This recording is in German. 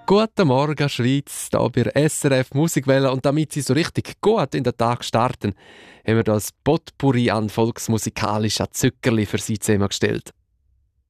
Guten Morgen, Schweiz, hier bei der SRF Musikwelle. Und damit Sie so richtig gut in den Tag starten, haben wir das Potpourri an volksmusikalischen Zuckerli für Sie zusammengestellt.